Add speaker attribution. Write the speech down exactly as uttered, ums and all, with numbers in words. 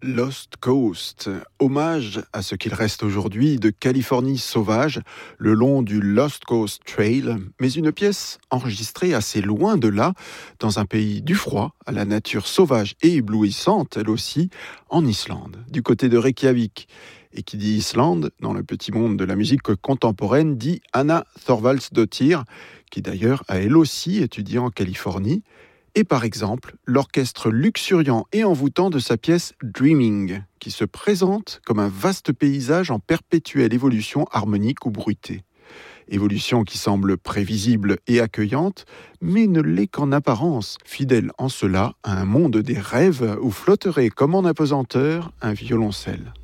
Speaker 1: Lost Coast, hommage à ce qu'il reste aujourd'hui de Californie sauvage, le long du Lost Coast Trail, mais une pièce enregistrée assez loin de là, dans un pays du froid, à la nature sauvage et éblouissante, elle aussi, en Islande, du côté de Reykjavik. Et qui dit Islande, dans le petit monde de la musique contemporaine, dit Anna Thorvaldsdottir, qui d'ailleurs a elle aussi étudié en Californie, et par exemple l'orchestre luxuriant et envoûtant de sa pièce Dreaming, qui se présente comme un vaste paysage en perpétuelle évolution harmonique ou bruitée. Évolution qui semble prévisible et accueillante, mais ne l'est qu'en apparence, fidèle en cela à un monde des rêves où flotterait comme en apesanteur un violoncelle.